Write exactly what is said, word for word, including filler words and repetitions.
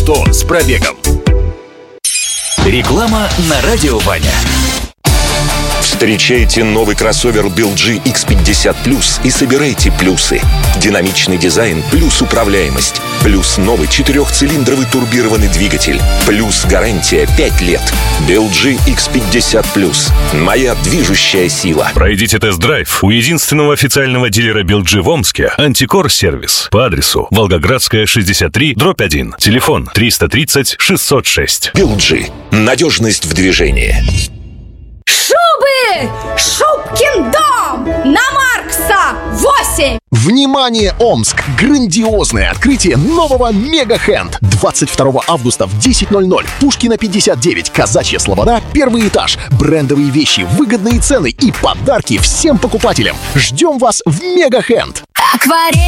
авто с пробегом. Реклама на радио Ваня. Встречайте новый кроссовер би эл джи икс пятьдесят плюс и собирайте плюсы. Динамичный дизайн плюс управляемость. Плюс новый четырехцилиндровый турбированный двигатель. Плюс гарантия пять лет. би эл джи икс пятьдесят плюс. Моя движущая сила. Пройдите тест-драйв у единственного официального дилера би эл джи в Омске «Антикор Сервис» по адресу Волгоградская, шестьдесят три, дробь один. Телефон триста тридцать шестьсот шесть. би эл джи. Надежность в движении. Шубы! Шубкин дом! На Маркса! восемь! Внимание, Омск! Грандиозное открытие нового Мега-Хенд. двадцать второго августа в десять ноль ноль. Пушкина, пятьдесят девять. Казачья Слобода, первый этаж. Брендовые вещи, выгодные цены и подарки всем покупателям. Ждем вас в Мега-Хенд. Акварель!